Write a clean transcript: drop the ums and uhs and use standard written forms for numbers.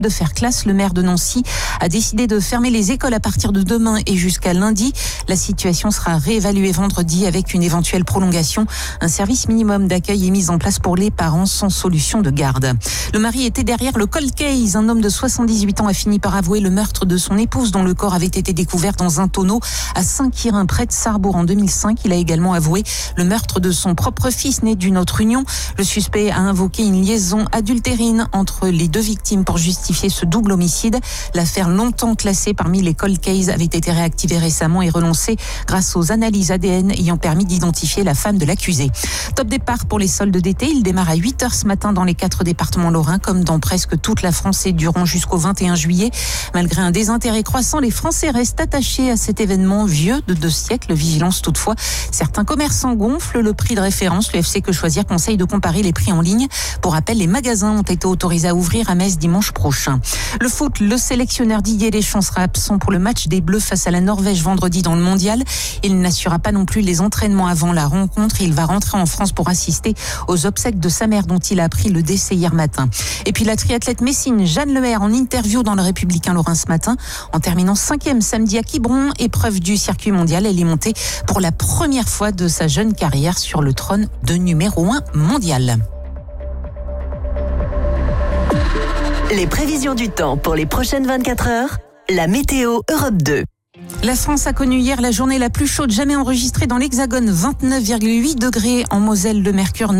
de faire classe. Le maire de Nancy a décidé de fermer les écoles à partir de demain et jusqu'à lundi. La situation sera réévaluée vendredi avec une éventuelle prolongation. Un service minimum d'accueil est mis en place pour les parents sans solution de garde. Le mari était derrière le cold case. Un homme de 78 ans a fini par avouer le meurtre de son épouse dont le corps avait été découvert dans un tonneau à Saint-Quirin près de Sarrebourg en 2005. Il a également avoué le meurtre de son propre fils né d'une autre union. Le suspect a invoqué une liaison adultérine entre les deux victimes pour justifier ce double homicide. L'affaire, longtemps classée parmi les cold cases, avait été réactivée récemment et relancée grâce aux analyses ADN ayant permis d'identifier la femme de l'accusé. Top départ pour les soldes d'été. Il démarre à 8h ce matin dans les 4 départements lorrains comme dans presque toute la France et durant jusqu'au 21 juillet. Malgré un désintérêt croissant, les Français restent attachés à cet événement vieux de 2 siècles. Vigilance toutefois. Certains commerçants gonflent le prix de référence. Le FC Que Choisir conseille de comparer les prix en ligne. Pour rappel, les magasins ont été autorisés à ouvrir à Metz dimanche prochain. Le foot, le sélectionneur Didier Deschamps sera absent pour le match des Bleus face à la Norvège vendredi dans le mondial. Il n'assurera pas non plus les entraînements avant la rencontre. Il va rentrer en France pour assister aux obsèques de sa mère dont il a appris le décès hier matin. Et puis la triathlète messine Jeanne Leher en interview dans le Républicain Lorrain ce matin. En terminant 5e samedi à Quiberon, épreuve du circuit mondial, elle est montée pour la première fois de sa jeune carrière sur le trône de numéro 1 mondial. Les prévisions du temps pour les prochaines 24 heures, la météo Europe 2. La France a connu hier la journée la plus chaude jamais enregistrée dans l'Hexagone, 29,8 degrés en Moselle. Le mercure